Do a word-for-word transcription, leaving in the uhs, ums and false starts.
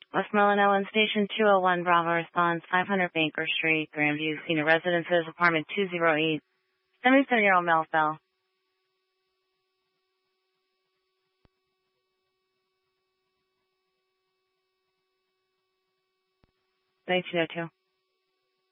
Westmoreland Ellen Station two oh one Bravo responds, five hundred Baker Street, Grandview, Senior Residences, Apartment two oh eight, seventy-seven-year-old male fell. nineteen oh two.